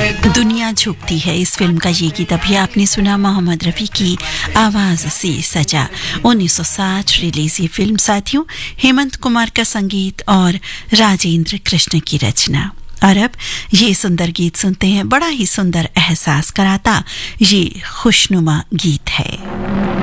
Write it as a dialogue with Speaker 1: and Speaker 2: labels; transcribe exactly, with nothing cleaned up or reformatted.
Speaker 1: दुनिया झुकती है इस फिल्म का ये गीत अभी आपने सुना मोहम्मद रफ़ी की आवाज से सजा उन्नीस सौ साठ रिलीज ये फिल्म साथियों हेमंत कुमार का संगीत और राजेंद्र कृष्ण की रचना। और अब ये सुंदर गीत सुनते हैं, बड़ा ही सुंदर एहसास कराता ये खुशनुमा गीत है।